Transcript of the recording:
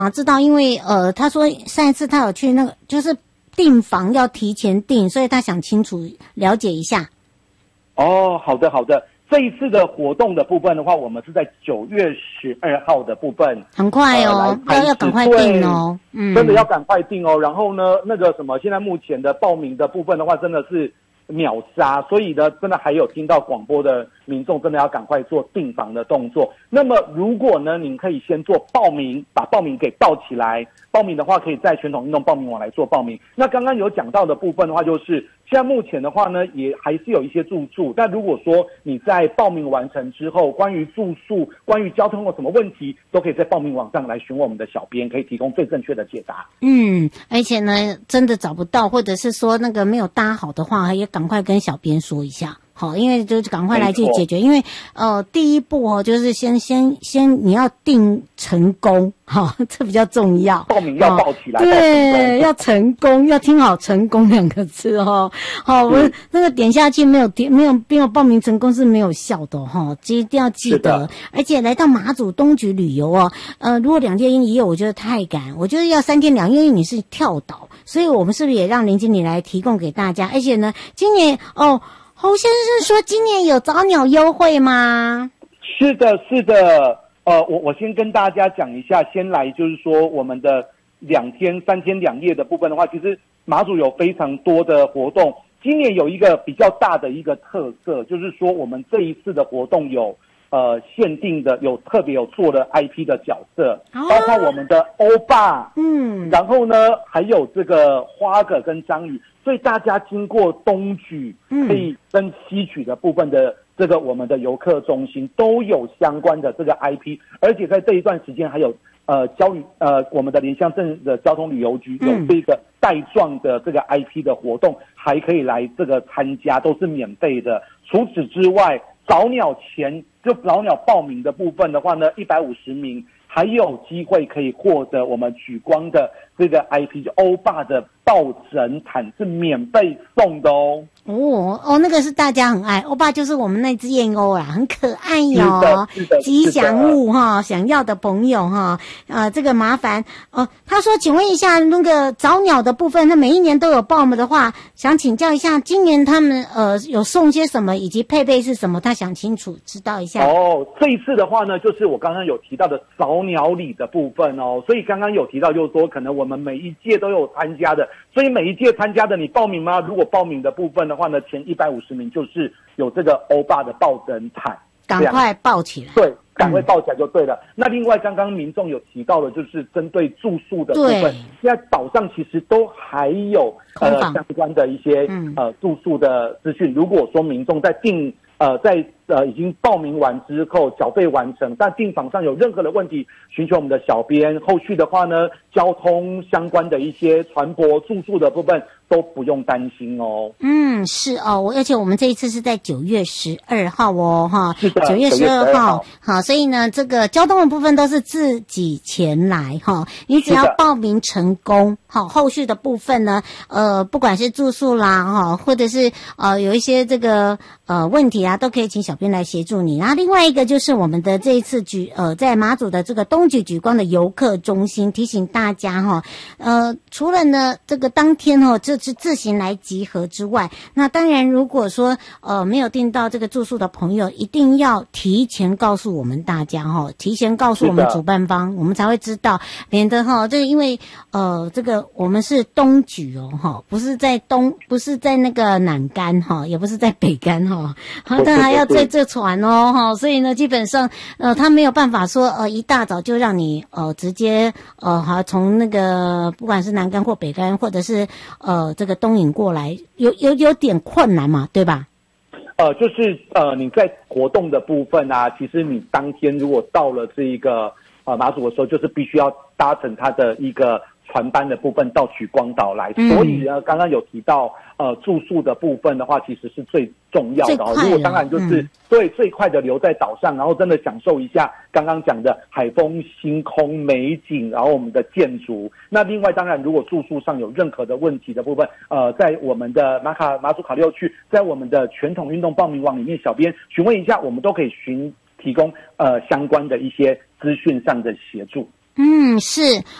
知道，因为他说上一次他有去那个就是订房要提前订，所以他想清楚了解一下。 哦，好的好的。这一次的活动的部分的话，我们是在9月12号的部分， 很快哦，要赶快订哦， 真的要赶快订哦。然后呢，那个什么，现在目前的报名的部分的话，真的是秒杀，所以呢，真的还有听到广播的民众，真的要赶快做订房的动作。那么，如果呢，您可以先做报名，把报名给报起来。报名的话，可以在传统运动报名网来做报名。那刚刚有讲到的部分的话，就是现在目前的话呢，也还是有一些住宿。但如果说你在报名完成之后，关于住宿、关于交通有什么问题，都可以在报名网上来询问我们的小编，可以提供最正确的解答。 而且呢，真的找不到，或者是说那个没有搭好的话，也赶快跟小编说一下。好，因为就是赶快来去解决，因为第一步就是先你要定成功，这比较重要。 报名要报起来， 对，要成功，要听好成功2个字哦。好，我那个点下去没有报名成功是没有效的哈，一定要记得。而且来到马祖东莒旅游哦，如果2天1夜我觉得太赶，我觉得要3天2夜，因为你是跳岛，所以我们是不是也让林经理来提供给大家？而且呢，今年侯先生说今年有早鸟优惠吗？ 是的，是的。我先跟大家讲一下，先来就是说我们的2天3天2夜的部分的话，其实马祖有非常多的活动。今年有一个比较大的一个特色，就是说我们这一次的活动有限定的，特别有做的 IP 的角色，包括我们的欧巴，然后呢还有这个花哥跟张宇。所以大家经过东莒，可以跟西莒的部分的这个我们的游客中心都有相关的这个 IP， 而且在这一段时间还有我们的莲乡镇的交通旅游局有这个带状的这个 IP 的活动，还可以来这个参加，都是免费的。除此之外，早鸟报名的部分的话呢，150名还有机会可以获得我们莒光的这个 IP， 就欧巴的抱枕毯是免费送的哦。 那个是大家很爱，欧巴就是我们那只燕鸥啊，很可爱哟，吉祥物哈，想要的朋友哈，这个麻烦他说，请问一下那个早鸟的部分，那每一年都有报名的话，想请教一下，今年他们有送些什么，以及配备是什么，他想清楚知道一下。 这一次的话呢，就是我刚刚有提到的早鸟礼的部分哦，所以刚刚有提到就是说，可能我们每一届都有参加的，所以每一届参加的你报名吗？如果报名的部分的话呢，前150名就是有这个欧巴的抱枕毯， 赶快报起来。 对，赶快报起来就对了。那另外刚刚民众有提到的，就是针对住宿的部分，现在岛上其实都还有相关的一些住宿的资讯。如果说民众在已经报名完之后缴费完成，但订房上有任何的问题，寻求我们的小编。后续的话呢，交通相关的一些船舶住宿的部分都不用担心哦。 是哦，而且我们这一次是在9月12号哦，哈， 是的， 9月12号，好，所以呢，这个交通的部分都是自己前来哈，你只要报名成功，好，后续的部分呢，不管是住宿啦，哈，或者是有一些这个问题啊，都可以请小编来协助你。然后另外一个就是我们的这一次在马祖的这个东莒莒光的游客中心，提醒大家哈，除了呢这个当天就是自行来集合之外，那当然如果说没有订到这个住宿的朋友，一定要提前告诉我们大家哈，提前告诉我们主办方，我们才会知道，免得这个因为这个我们是东莒哈，不是在那个南竿哈，也不是在北竿哈，但还要在这船哈，所以呢基本上他没有办法说一大早就让你直接从那个不管是南竿或北竿或者是这个东引过来，有点困难嘛，对吧？ 就是你在活动的部分啊，其实你当天如果到了这一个马祖的时候，就是必须要搭乘它的一个船班的部分到莒光岛来，所以呢，刚刚有提到住宿的部分的话，其实是最重要的如果当然就是对最快的留在岛上，然后真的享受一下刚刚讲的海风、星空、美景，然后我们的建筑。那另外当然，如果住宿上有任何的问题的部分，在我们的马祖考六区，在我们的传统运动报名网里面，小编询问一下，我们都可以提供相关的一些资讯上的协助。 嗯，是